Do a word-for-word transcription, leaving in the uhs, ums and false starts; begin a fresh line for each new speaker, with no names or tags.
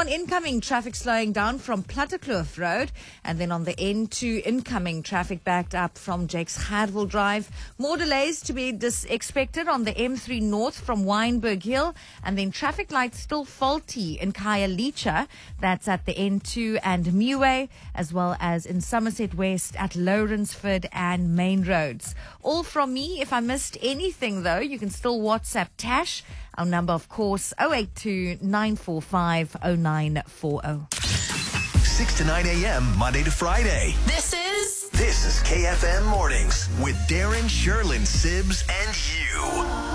one incoming traffic slowing down from Plattekloof Road. And then on the N two, incoming traffic backed up from Jakes Hadwell Drive. More delays to be dis- expected on the M three North from Wynberg Hill. And then traffic lights still faulty in Khayelitsha. That's at the N two and Muway, as well as in Somerset West at Lawrenceford and Main Roads. All from me. If I missed anything, though, you can still WhatsApp Tash. Our number, of course, oh eight two, nine four five, oh nine four oh.
six to nine a.m. Monday to Friday.
This is...
This is K F M Mornings with Darren, Sherlyn, Sibs, and you.